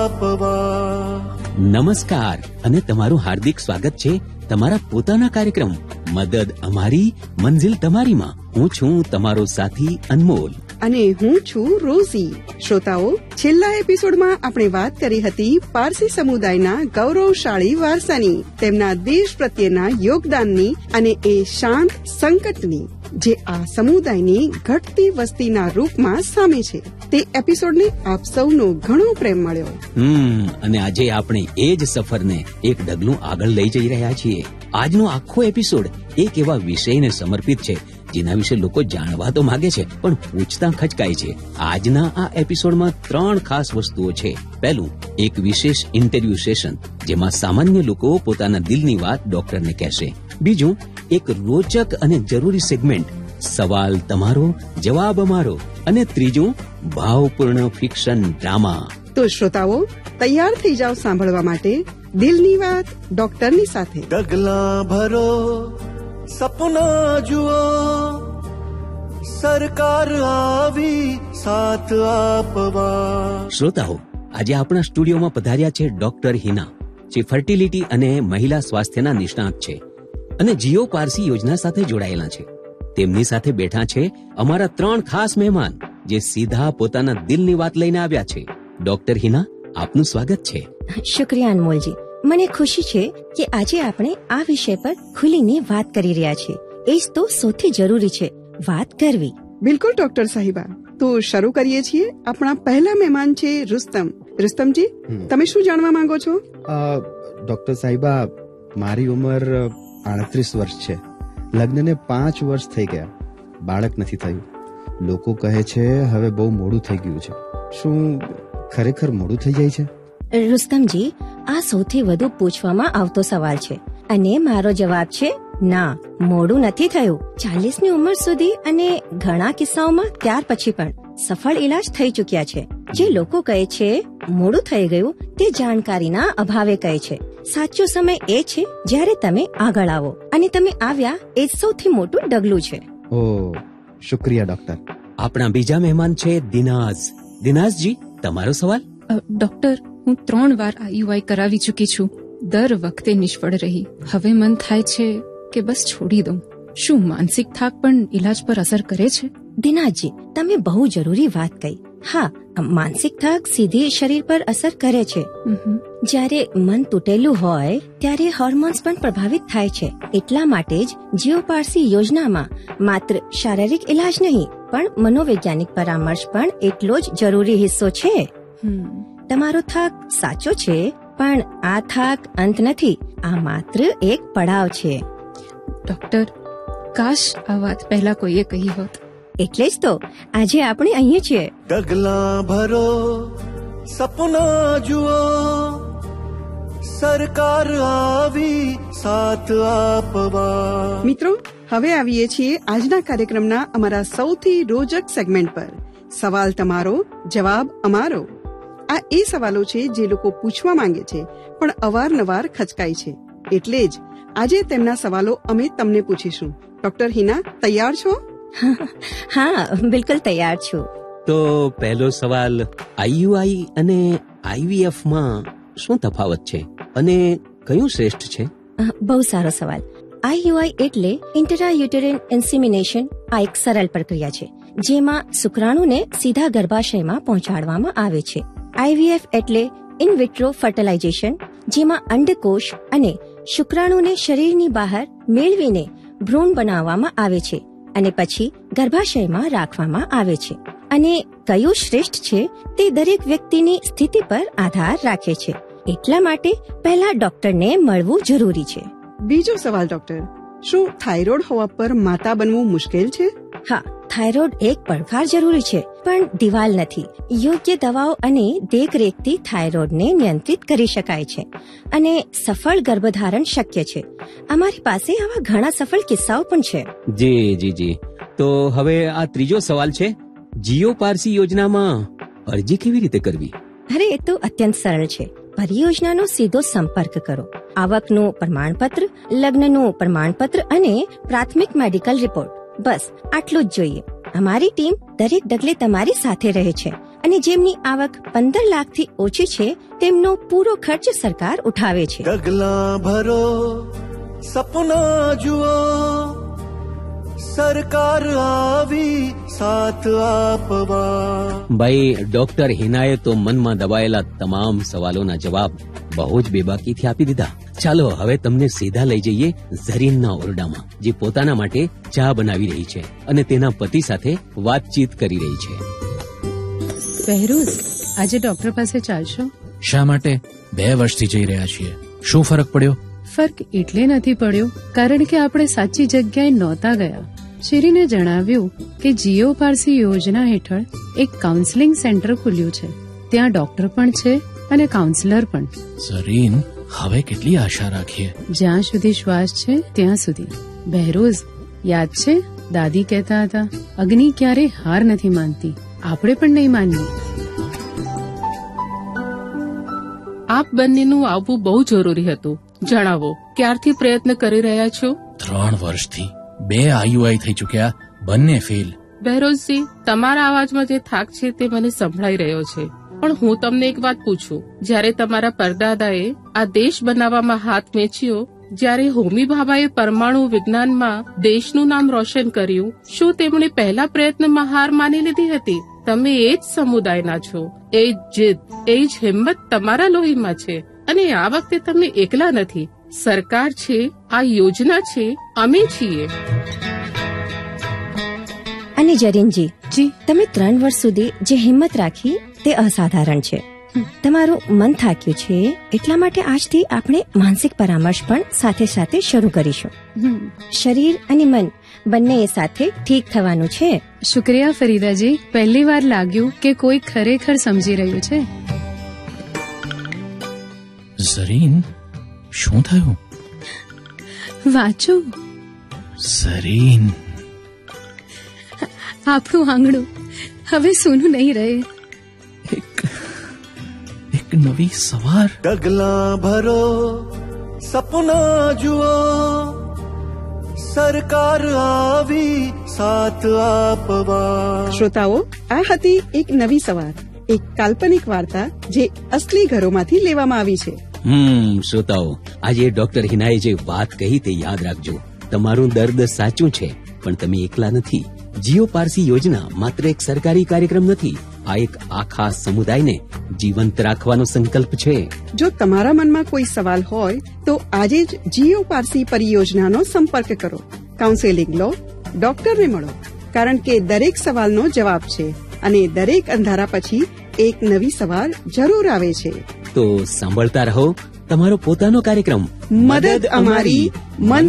આપવા. નમસ્કાર અને તમારું હાર્દિક સ્વાગત છે તમારા પોતાના કાર્યક્રમ મદદ અમારી મંઝિલ તમારીમાં. હું છું તમારો સાથી અનમોલ અને હું છું રોઝી. શ્રોતાઓ, છેલ્લા એપિસોડમાં આપણે વાત કરી હતી પારસી સમુદાયના ગૌરવશાળી વારસાની, તેમના દેશ પ્રત્યેના યોગદાનની અને એ શાંત સંકટની જે આ સમુદાયની ઘટતી વસ્તીના રૂપમાં સામે છે. તે એપિસોડને આપ સૌનો ઘણો પ્રેમ મળ્યો. અને આજે આપણે એ જ સફરને એક ડગલું આગળ લઈ જઈ રહ્યા છીએ. આજનો આખો એપિસોડ એક એવા વિષયને સમર્પિત છે જેના વિશે લોકો જાણવા તો માંગે છે પણ પૂછતા ખચકાય છે. આજના આ એપિસોડમાં 3 ખાસ વસ્તુઓ છે. પહેલું, એક વિશેષ ઇન્ટરવ્યુ સેશન જેમાં સામાન્ય લોકો પોતાના દિલની વાત ડોક્ટરને કહેશે. બીજું, એક રોચક અને જરૂરી સેગમેન્ટ સવાલ તમારો જવાબ અમારો. અને ત્રીજું, ભાવપૂર્ણ ફિક્શન ડ્રામા. તો શ્રોતાઓ, તૈયાર થઈ જાઓ સાંભળવા માટે દિલની વાત ડોક્ટરની સાથે. ડગલા ભરો, સપના જુઓ, સરકાર આવી સાથ આપવા. શ્રોતાઓ, આજે આપણા સ્ટુડિયોમાં પધાર્યા છે ડોક્ટર હિના, જે ફર્ટિલિટી અને મહિલા સ્વાસ્થ્યના નિષ્ણાત છે અને જીઓ પારસી યોજના સાથે જોડાયેલા છે. તેમની સાથે બેઠા છે અમારા 3 ખાસ મહેમાન જે સીધા પોતાના દિલની વાત લઈને આવ્યા છે. ડોક્ટર હિના, આપનું સ્વાગત છે. શુક્રિયા અનમોલજી. મને ખુશી છે કે આજે આપણે આ વિષય પર ખુલીને વાત કરી રહ્યા છીએ. એ જ તો સૌથી જરૂરી છે, વાત કરવી. બિલકુલ ડોક્ટર સાહિબા. તો શરૂ કરીએ છીએ. આપણા પહેલા મહેમાન છે રુસ્તમ. રુસ્તમજી, તમે શું જાણવા માંગો છો? ડોક્ટર સાહિબા, મારી ઉંમર 38 વર્ષ છે. લગ્નને 5 વર્ષ થઈ ગયા, બાળક નથી થયું. લોકો કહે છે હવે બહુ મોડું થઈ ગયું છે. શું ખરેખર મોડું થઈ જાય છે? રુસ્તમજી, આ સૌથી વધુ પૂછવામાં આવતો સવાલ છે અને મારો જવાબ છે ના, મોડું નથી થયું. 40ની ઉંમર સુધી અને ઘણા કિસ્સાઓમાં ત્યાર પછી પણ સફળ ઈલાજ થઈ ચૂક્યા છે. જે લોકો કહે છે મોડું થઈ ગયું તે જાણકારીના અભાવે કહે છે. સાચો સમય એ છે જ્યારે તમે આગળ આવો, અને તમે આવ્યા એ જ સૌથી મોટું ડગલું છે. ઓહ, શુક્રિયા ડોક્ટર. આપણા બીજા મહેમાન છે દિનાઝ. દિનાઝજી, તમારો સવાલ. ડોક્ટર, હું 3 વાર IUI કરાવી ચૂકી છું. દર વખતે નિષ્ફળ રહી. હવે મન થાય છે કે બસ છોડી દઉં. શું માનસિક થાક પણ ઈલાજ પર અસર કરે છે? દિનાજી, તમે બહુ જરૂરી વાત કહી. હા, માનસિક થાક સીધી શરીર પર અસર કરે છે. જ્યારે મન તૂટેલું હોય ત્યારે હોર્મોન્સ પણ પ્રભાવિત થાય છે. એટલા માટે જ જીઓ પારસી યોજનામાં માત્ર શારીરિક ઈલાજ નહીં પણ મનોવૈજ્ઞાનિક પરામર્શ પણ એટલો જ જરૂરી હિસ્સો છે. તમારો થાક સાચો છે, પણ આ થાક અંત નથી. આ માત્ર એક પડાવ છે. ડોક્ટર, કાશ આ વાત પહેલા કોઈએ કહી હોત. એટલે જ તો આજે આપણે અહીંયા છીએ. ડગલા ભરો, સપના જુઓ, સરકાર આવી સાથ આપવા. મિત્રો, હવે આવીએ છીએ આજના કાર્યક્રમના અમારા સૌથી રોચક સેગમેન્ટ પર, સવાલ તમારો જવાબ અમારો. આ એ સવાલો છે જે લોકો પૂછવા માંગે છે પણ અવારનવાર ખચકાય છે. એટલે જ આજે તેમના સવાલો અમે તમને પૂછીશું. ડોક્ટર હિના, તૈયાર છો? હા, બિલકુલ તૈયાર છું. તો પહેલો સવાલ, IUI અને IVF માં શું તફાવત છે અને કયું શ્રેષ્ઠ છે? બહુ સારો સવાલ. IUI એટલે ઇન્ટ્રાયુટેરિન ઇન્સેમિનેશન. આ એક સરળ પ્રક્રિયા છે જેમાં શુક્રાણુને સીધા ગર્ભાશયમાં પહોંચાડવામાં આવે છે. IVF એટલે ઇન વિટ્રો ફર્ટિલાઇઝેશન, જેમાં અંડકોશ અને શુક્રાણુને શરીરની બહાર મેળવીને ભ્રૂણ બનાવવામાં આવે છે અને પછી ગર્ભાશયમાં રાખવામાં આવે છે. અને કયું શ્રેષ્ઠ છે તે દરેક વ્યક્તિની સ્થિતિ પર આધાર રાખે છે. એટલા માટે પહેલા ડોક્ટરને મળવું જરૂરી છે. બીજો સવાલ ડોક્ટર, શું થાઇરોઇડ હોવા પર માતા બનવું મુશ્કેલ છે? હા, થાઇરોઇડ એક પડકાર જરૂરી છે પણ દિવાલ નથી. યોગ્ય દવાઓ અને દેખરેખથી થાઇરોઇડને નિયંત્રિત કરી શકાય છે અને સફળ ગર્ભધારણ શક્ય છે. અમારી પાસે આવા ઘણા સફળ કિસ્સાઓ પણ છે. જી. તો હવે આ ત્રીજો સવાલ છે, જીઓ પારસી યોજનામાં અરજી કેવી રીતે કરવી? અરે, એ તો અત્યંત સરળ છે. પરિયોજનાનો સીધો સંપર્ક કરો. આવકનું પ્રમાણપત્ર, લગ્નનું પ્રમાણપત્ર અને પ્રાથમિક મેડિકલ રિપોર્ટ, બસ આટલું જ જોઈએ. અમારી ટીમ દરેક ડગલે તમારી સાથે રહે છે અને જેમની આવક 15 લાખથી ઓછી છે તેમનો પૂરો ખર્ચ સરકાર ઉઠાવે છે. ડગલા ભરો સપના જુઓ, સરકાર આવી સાથ આપવા. ભાઈ ડોક્ટર હિનાએ તો મનમાં દબાયેલા તમામ સવાલોના જવાબ બહુ જ બેબાકીથી આપી દીધા. ચાલો હવે તમને સીધા લઈ જઈએ ઝરીનના ઓરડામાં, જે પોતાના માટે ચા બનાવી રહી છે અને તેના પતિ સાથે વાતચીત કરી રહી છે. બહેરોઝ, આજે ડોક્ટર પાસે ચાલશો? શા માટે? 2 વર્ષથી જઈ રહ્યા છીએ. શું ફરક પડ્યો? ફરક એટલે નથી પડ્યો કારણ કે આપણે સાચી જગ્યાએ નહોતા ગયા. શિરીને જણાવ્યું કે જીઓ પારસી યોજના હેઠળ એક કાઉન્સેલિંગ સેન્ટર ખુલ્યું છે. ત્યાં ડોક્ટર પણ છે અને કાઉન્સલર પણ. ઝરીન, હવે કેટલી આશા રાખીએ? જ્યાં સુધી શ્વાસ છે ત્યાં સુધી. બહેરોઝ, યાદ છે દાદી કહેતા હતા, અગ્નિ ક્યારે હાર નથી માનતી, આપણે પણ નહીં માનીએ. આપ બંનેનું આવવું બહુ જરૂરી હતું. જણાવો, ક્યારથી પ્રયત્ન કરી રહ્યા છો? 3 વર્ષથી 2 IUI થઈ ચૂક્યા, બંને ફેલ. બહેરોઝજી, તમારા અવાજમાં જે થાક છે તે મને સંભળાઈ રહ્યો છે. પણ હું તમને એક વાત પૂછું, જ્યારે તમારા પરદાદાએ આ દેશ બનાવવામાં હાથ વેચ્યો, જ્યારે હોમી ભાભાએ પરમાણુ વિજ્ઞાનમાં દેશનું નામ રોશન કર્યું, શું તેમણે પહેલા પ્રયત્નમાં હાર માની લીધી હતી? તમે એ જ સમુદાયના છો. એ જ જીદ, એ જ હિંમત તમારા લોહીમાં છે. અને આ વખતે તમે એકલા નથી. સરકાર છે, આ યોજના છે, અમે છીએ. અને જરીનજી, જી, તમે 3 વર્ષ સુધી જે હિંમત રાખી તે અસાધારણ છે. તમારું મન થાક્યું છે, એટલા માટે આજથી આપણે માનસિક પરામર્શ પણ સાથે સાથે શરૂ કરીશું. શરીર અને મન બંને સાથે ઠીક થવાનું છે. શુક્રિયા ફરીદાજી, પહેલી વાર લાગ્યું કે કોઈ ખરેખર સમજી રહ્યું છે. ઝરીન, શું થયું? વાંચો. ઝરીન, આપણું આંગણું હવે સૂનું નહીં રહે. એક નવી સવાર. ડગલા ભરો સપના જુઓ, સરકાર આવી સાથ આપવા. શ્રોતાઓ, આ હતી એક નવી સવાર, એક કાલ્પનિક વાર્તા જે અસલી ઘરોમાંથી લેવામાં આવી છે. શ્રોતાઓ, આજે ડોક્ટર હિનાએ જે વાત કહી તે યાદ રાખજો. તમારું દર્દ સાચું છે, પણ તમે એકલા નથી. જીઓ પારસી યોજના માત્ર એક સરકારી કાર્યક્રમ નથી, આ એક આખા સમુદાયને જીવંત રાખવાનો સંકલ્પ છે. જો તમારા મનમાં કોઈ સવાલ હોય તો આજે જ જીઓ પારસી પરિયોજનાનો સંપર્ક કરો. કાઉન્સેલિંગ લો, ડોક્ટરને મળો, કારણ કે દરેક સવાલનો જવાબ છે અને દરેક અંધારા પછી એક નવી સવાર જરૂર આવે છે. તો સાંભળતા રહો તમારો પોતાનો કાર્યક્રમ મદદ અમારી, મન